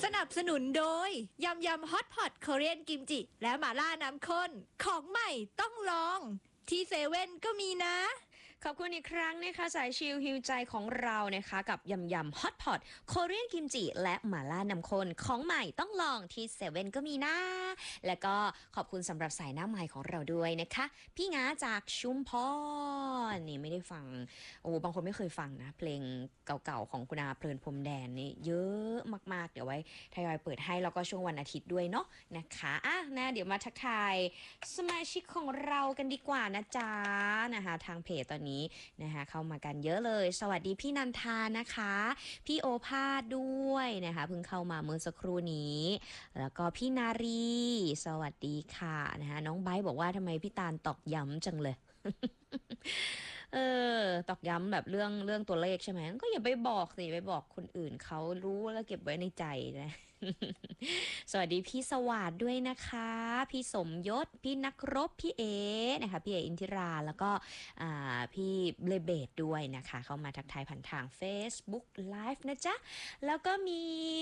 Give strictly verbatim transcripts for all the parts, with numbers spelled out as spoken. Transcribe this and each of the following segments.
สนับสนุนโดยยำยำฮอตพอตคอเรียนกิมจิและหม่าล่าน้ำข้นของใหม่ต้องลองที่เซเว่นก็มีนะขอบคุณอีกครั้งนะคะสายชิลฮิวใจของเรานะคะกับยำยำฮอตพอตโคเรียนกิมจิและหม่าล่าน้ำข้นของใหม่ต้องลองที่เซเว่นก็มีนะแล้วก็ขอบคุณสำหรับสายหน้าใหม่ของเราด้วยนะคะพี่ง้าจากชุมพรนี่ไม่ได้ฟังโอ้บางคนไม่เคยฟังนะเพลงเก่าๆของคุณอาเพลินพรมแดนนี่เยอะมากๆเดี๋ยวไว้ทยอยเปิดให้แล้วก็ช่วงวันอาทิตย์ด้วยเนาะนะคะอ่ะนะเดี๋ยวมาทักทายสมาชิกของเรากันดีกว่านะจ๊ะนะคะทางเพจตอนนี้นะคะเข้ามากันเยอะเลยสวัสดีพี่นันทานะคะพี่โอภาสด้วยนะคะเพิ่งเข้ามาเมื่อสักครู่นี้แล้วก็พี่นารีสวัสดีค่ะนะคะน้องไบร์ทบอกว่าทำไมพี่ตาลตอกย้ำจังเลย เออตอกย้ำแบบเรื่องเรื่องตัวเลขใช่ไหมก็อย่าไปบอกสิไปบอกคนอื่นเขารู้แล้วเก็บไว้ในใจนะ สวัสดีพี่สวัสดด้วยนะคะพี่สมยศพี่นักรบพี่เอนะคะพี่เออินทิราแล้วก็พี่เลเบตด้วยนะคะเข้ามาทักทายผ่านทาง Facebook Live นะจ๊ะแล้วก็มี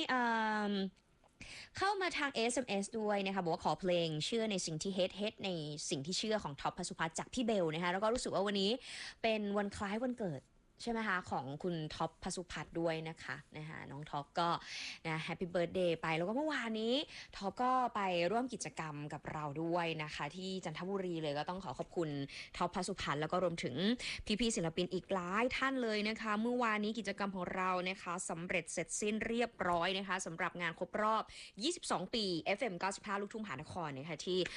เข้ามาทาง เอส เอ็ม เอส ด้วยนะคะบอกว่าขอเพลงเชื่อในสิ่งที่เฮดเฮดในสิ่งที่เชื่อของท็อปพสุพัฒน์จากพี่เบลนะคะแล้วก็รู้สึกว่าวันนี้เป็นวันคล้ายวันเกิดใช่ไหมคะของคุณท็อปพสุพัฒน์ด้วยนะคะนะคะน้องท็อปก็นะแฮปปี้เบิร์ธเดย์ไปแล้วก็เมื่อวานนี้ท็อปก็ไปร่วมกิจกรรมกับเราด้วยนะคะที่จันทบุรีเลยก็ต้องขอขอบคุณท็อปพสุพัฒน์แล้วก็รวมถึงพี่ๆศิลปินอีกหลายท่านเลยนะคะเมื่อวานนี้กิจกรรมของเรานะคะสำเร็จเสร็จสิ้นเรียบร้อยนะคะสำหรับงานครบรอบยี่สิบสองปี เอฟ เอ็ม เก้าสิบห้า ลูกทุ่งมหานครนะคะที่